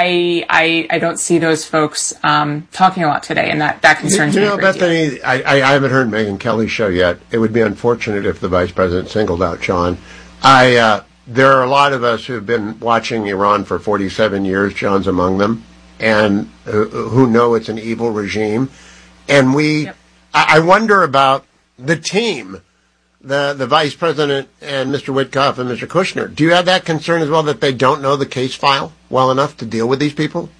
I don't see those folks talking a lot today, and that concerns me. Bethany, I haven't heard Megyn Kelly's show yet. It would be unfortunate if the vice president singled out John. There are a lot of us who've been watching Iran for 47 years. John's among them, and who know it's an evil regime. And I wonder about the team. The vice president and Mr. Witkoff and Mr. Kushner. Do you have that concern as well, that they don't know the case file well enough to deal with these people?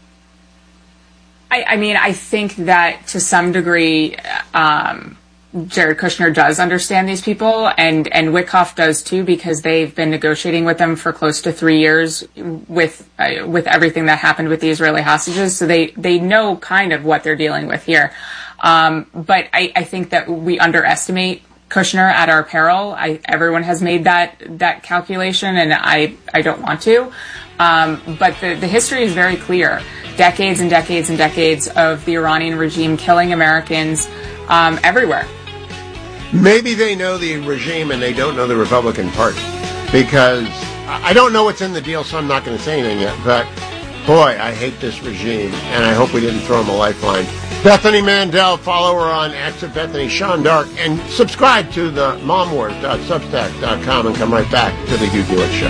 I mean, I think that to some degree, Jared Kushner does understand these people, and Witkoff does too, because they've been negotiating with them for close to 3 years with everything that happened with the Israeli hostages. So they know kind of what they're dealing with here. But I think that we underestimate Kushner at our peril. Everyone has made that calculation, and I don't want to. But the history is very clear. Decades and decades and decades of the Iranian regime killing Americans everywhere. Maybe they know the regime and they don't know the Republican Party, because I don't know what's in the deal, so I'm not going to say anything yet. But boy, I hate this regime, and I hope we didn't throw them a lifeline. Bethany Mandel, follow her on X of Bethany, Sean Dark, and subscribe to the momwars.substack.com, and come right back to the Hugh Hewitt Show.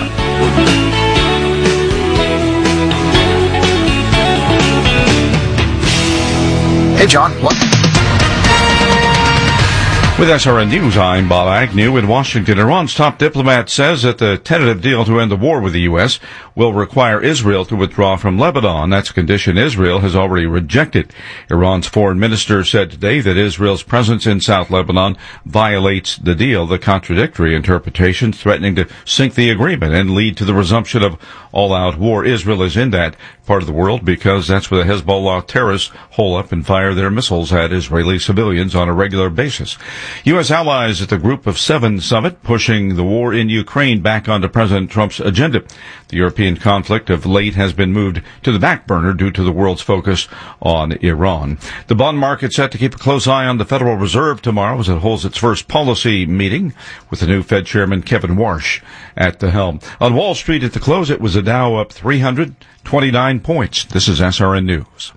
Hey, John, what? With SRN News, I'm Bob Agnew in Washington. Iran's top diplomat says that the tentative deal to end the war with the U.S. will require Israel to withdraw from Lebanon. That's a condition Israel has already rejected. Iran's foreign minister said today that Israel's presence in South Lebanon violates the deal, the contradictory interpretations threatening to sink the agreement and lead to the resumption of all-out war. Israel is in that part of the world because that's where the Hezbollah terrorists hole up and fire their missiles at Israeli civilians on a regular basis. U.S. allies at the Group of Seven summit pushing the war in Ukraine back onto President Trump's agenda. The European conflict of late has been moved to the back burner due to the world's focus on Iran. The bond market set to keep a close eye on the Federal Reserve tomorrow as it holds its first policy meeting with the new Fed Chairman Kevin Warsh at the helm. On Wall Street at the close, it was the Dow up 329 points. This is SRN News.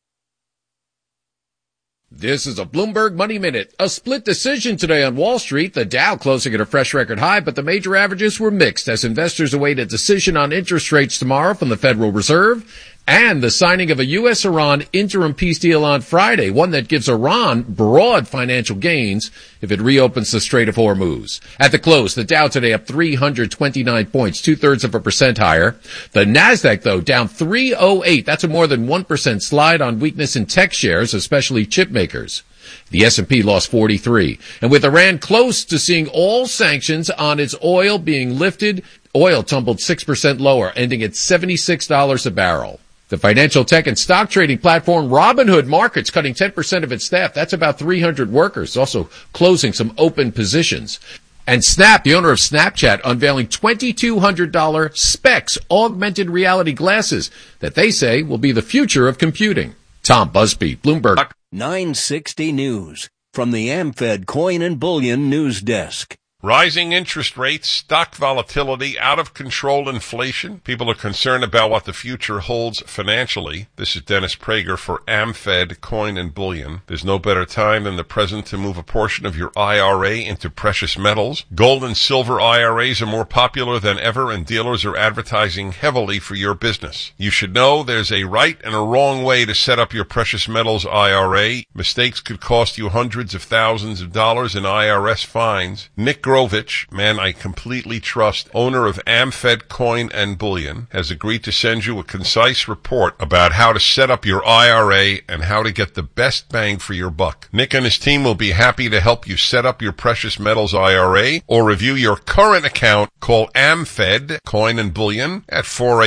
This is a Bloomberg Money Minute. A split decision today on Wall Street. The Dow closing at a fresh record high, but the major averages were mixed as investors await a decision on interest rates tomorrow from the Federal Reserve and the signing of a U.S.-Iran interim peace deal on Friday, one that gives Iran broad financial gains if it reopens the Strait of Hormuz. At the close, the Dow today up 329 points, 0.2% higher. The Nasdaq, though, down 308. That's a more than 1% slide on weakness in tech shares, especially chip makers. The S&P lost 43. And with Iran close to seeing all sanctions on its oil being lifted, oil tumbled 6% lower, ending at $76 a barrel. The financial tech and stock trading platform Robinhood Markets cutting 10% of its staff. That's about 300 workers, also closing some open positions. And Snap, the owner of Snapchat, unveiling $2,200 Specs augmented reality glasses that they say will be the future of computing. Tom Busby, Bloomberg. 960 News from the AmFed Coin and Bullion News Desk. Rising interest rates, stock volatility, out-of-control inflation. People are concerned about what the future holds financially. This is Dennis Prager for AmFed Coin and Bullion. There's no better time than the present to move a portion of your IRA into precious metals. Gold and silver IRAs are more popular than ever, and dealers are advertising heavily for your business. You should know there's a right and a wrong way to set up your precious metals IRA. Mistakes could cost you hundreds of thousands of dollars in IRS fines. Nick Grovich, man I completely trust, owner of AmFed Coin and Bullion, has agreed to send you a concise report about how to set up your IRA and how to get the best bang for your buck. Nick and his team will be happy to help you set up your precious metals IRA or review your current account. Call AmFed Coin and Bullion at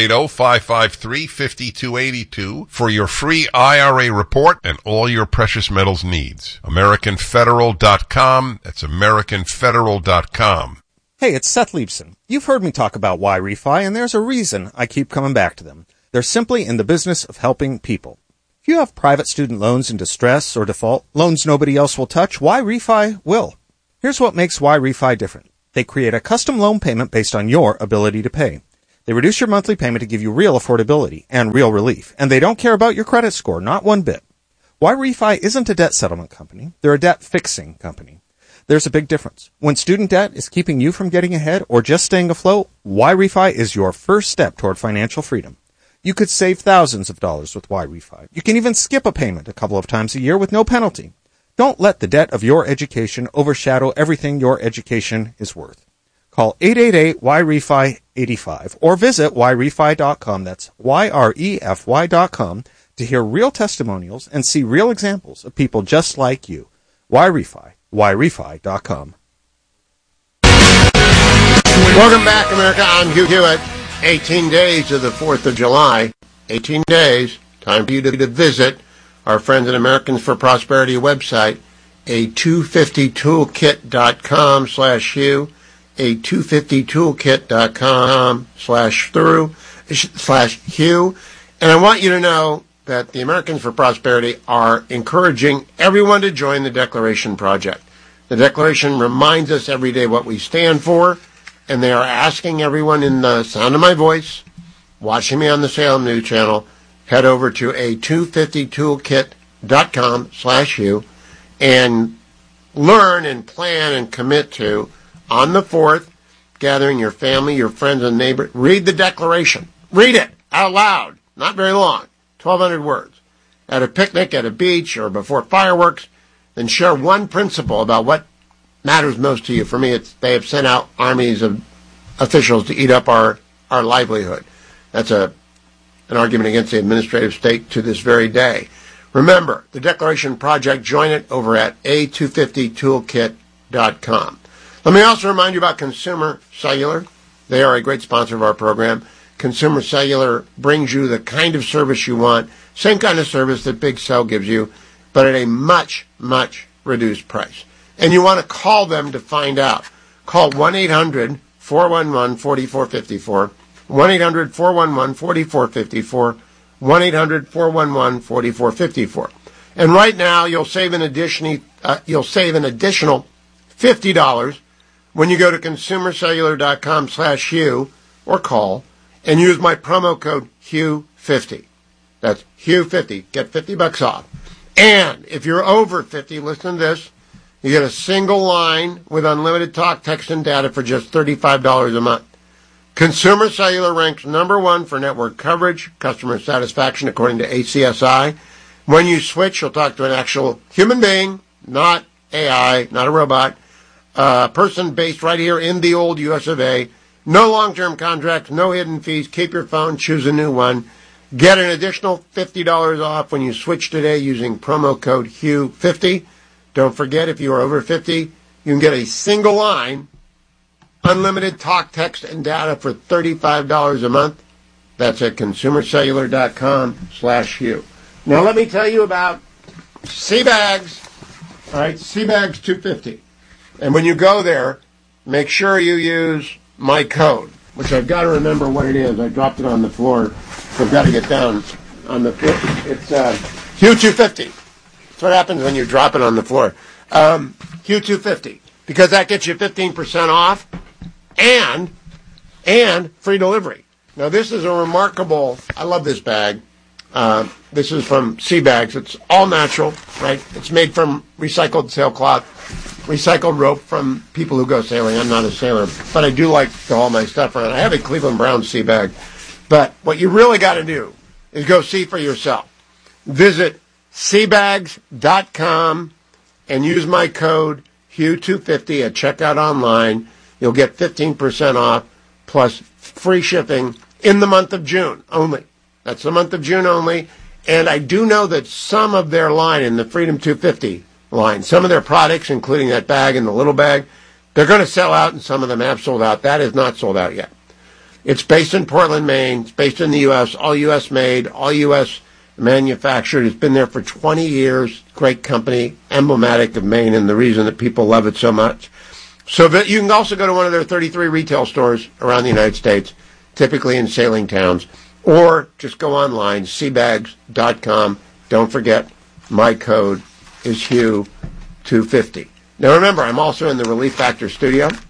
480-553-5282 for your free IRA report and all your precious metals needs. AmericanFederal.com. That's AmericanFederal.com. Hey, it's Seth Leibson. You've heard me talk about Y-Refi, and there's a reason I keep coming back to them. They're simply in the business of helping people. If you have private student loans in distress or default, loans nobody else will touch, Y-Refi will. Here's what makes Y-Refi different. They create a custom loan payment based on your ability to pay. They reduce your monthly payment to give you real affordability and real relief, and they don't care about your credit score, not one bit. YRefi isn't a debt settlement company. They're a debt fixing company. There's a big difference. When student debt is keeping you from getting ahead or just staying afloat, YRefi is your first step toward financial freedom. You could save thousands of dollars with YRefi. You can even skip a payment a couple of times a year with no penalty. Don't let the debt of your education overshadow everything your education is worth. Call 888-YREFI-85 or visit YRefi.com. That's YREFY.com to hear real testimonials and see real examples of people just like you. YRefi. YRefi.com. Welcome back, America. I'm Hugh Hewitt. 18 days to the 4th of July. 18 days. Time for you to visit our friends at Americans for Prosperity website, a250toolkit.com/Hugh, a250toolkit.com/Hugh. And I want you to know that the Americans for Prosperity are encouraging everyone to join the Declaration Project. The Declaration reminds us every day what we stand for, and they are asking everyone in the sound of my voice, watching me on the Salem News Channel, head over to a250toolkit.com/Hugh and learn and plan and commit to, on the 4th, gathering your family, your friends, and neighbors. Read the Declaration. Read it out loud. Not very long. 1,200 words. At a picnic, at a beach, or before fireworks, then share one principle about what matters most to you. For me, it's they have sent out armies of officials to eat up our livelihood. That's an argument against the administrative state to this very day. Remember, the Declaration Project, join it over at a250toolkit.com. Let me also remind you about Consumer Cellular. They are a great sponsor of our program. Consumer Cellular brings you the kind of service you want, same kind of service that Big Cell gives you, but at a much, much reduced price. And you want to call them to find out. Call 1-800-411-4454, 1-800-411-4454, 1-800-411-4454. And right now, you'll save an additional $50 when you go to consumercellular.com/Hugh or call and use my promo code HUGH50. That's HUGH50. Get $50 off. And if you're over 50, listen to this. You get a single line with unlimited talk, text, and data for just $35 a month. Consumer Cellular ranks number 1 for network coverage, customer satisfaction, according to ACSI. When you switch, you'll talk to an actual human being, not AI, not a robot, a person based right here in the old US of A. No long-term contracts, no hidden fees. Keep your phone, choose a new one. Get an additional $50 off when you switch today using promo code HUGH50. Don't forget, if you are over 50, you can get a single line, unlimited talk, text, and data for $35 a month. That's at consumercellular.com/Hugh. Now let me tell you about Seabags. All right, Seabags 250. And when you go there, make sure you use my code, which I've got to remember what it is. I dropped it on the floor, so I've got to get down on the floor. It's HUGH250. That's what happens when you drop it on the floor. HUGH250, because that gets you 15% off and free delivery. Now, this is a remarkable, I love this bag. This is from Seabags. It's all natural, right? It's made from recycled sailcloth, recycled rope from people who go sailing. I'm not a sailor, but I do like to haul my stuff around. I have a Cleveland Browns sea bag. But what you really got to do is go see for yourself. Visit Seabags.com and use my code HUGH250 at checkout online. You'll get 15% off plus free shipping in the month of June only. That's the month of June only. And I do know that some of their line in the Freedom 250 line, some of their products, including that bag and the little bag, they're going to sell out, and some of them have sold out. That is not sold out yet. It's based in Portland, Maine. It's based in the U.S., all U.S. made, all U.S. manufactured. It's been there for 20 years. Great company, emblematic of Maine, and the reason that people love it so much. So that you can also go to one of their 33 retail stores around the United States, typically in sailing towns, or just go online, seabags.com. Don't forget, my code is HUGH250. Now remember, I'm also in the Relief Factor studio,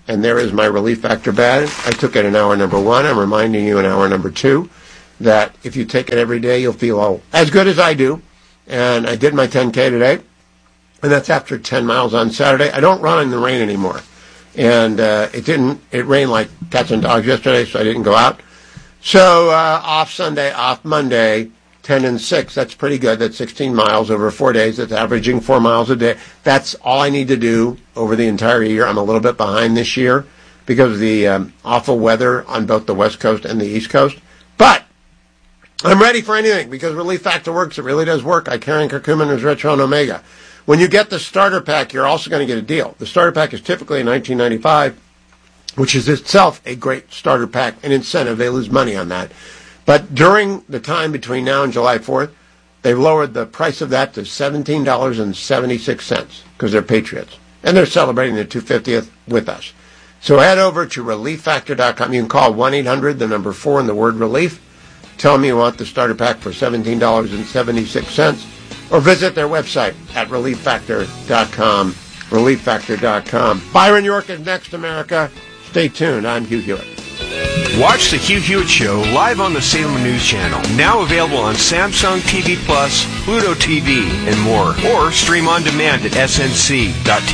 and there is my Relief Factor badge. I took it in hour number 1. I'm reminding you in hour number 2 that if you take it every day, you'll feel as good as I do. And I did my 10K today, and that's after 10 miles on Saturday. I don't run in the rain anymore. And it rained like cats and dogs yesterday, so I didn't go out. So off Sunday, off Monday, 10 and 6. That's pretty good. That's 16 miles over 4 days. That's averaging 4 miles a day. That's all I need to do over the entire year. I'm a little bit behind this year because of the awful weather on both the West Coast and the East Coast. But I'm ready for anything because Relief Factor works. It really does work. I carry curcumin, resveratrol, and omega. When you get the starter pack, you're also going to get a deal. The starter pack is typically $19.95, which is itself a great starter pack, an incentive. They lose money on that. But during the time between now and July 4th, they've lowered the price of that to $17.76 because they're patriots. And they're celebrating their 250th with us. So head over to ReliefFactor.com. You can call 1-800, the number 4, and the word relief. Tell them you want the starter pack for $17.76. Or visit their website at ReliefFactor.com. ReliefFactor.com. Byron York is next, America. Stay tuned. I'm Hugh Hewitt. Watch the Hugh Hewitt Show live on the Salem News Channel. Now available on Samsung TV Plus, Pluto TV, and more. Or stream on demand at snc.tv.